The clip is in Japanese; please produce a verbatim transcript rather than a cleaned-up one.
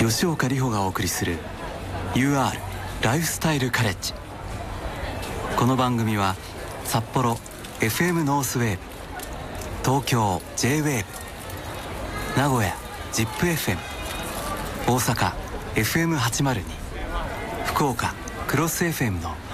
吉岡里帆がお送りする ユーアール ライフスタイルカレッジ。この番組は札幌 エフエム ノースウェーブ、東京 ジェイウェーブ、名古屋 ジップエフエム、 大阪 エフエムはちまるに、福岡クロス エフエム の